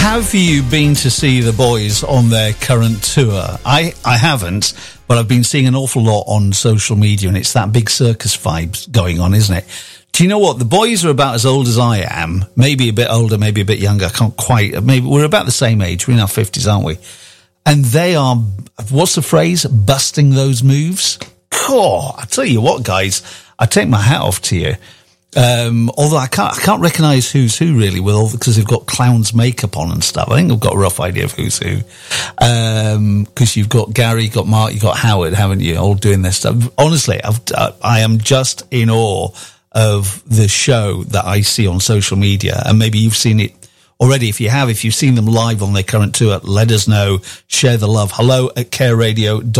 Have you been to see the boys on their current tour? I haven't, but I've been seeing an awful lot on social media, and it's that big circus vibes going on, isn't it? Do you know what? The boys are about as old as I am, maybe a bit older, maybe a bit younger. I can't quite, maybe we're about the same age. We're in our 50s, aren't we? And they are, what's the phrase? Busting those moves. Oh, I tell you what, guys, I take my hat off to you. Although I can't recognise who's who really because they've got clown's makeup on and stuff. I think I've got a rough idea of who's who. Because you've got Gary, you've got Mark, you've got Howard, haven't you? All doing their stuff. Honestly, I am just in awe of the show that I see on social media. And maybe you've seen it already. If you've seen them live on their current tour, let us know. Share the love. hello@careradio.com.